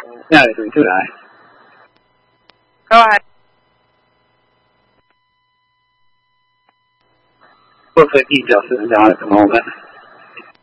现在就来。 Go ahead. 不可以表示这样怎么办？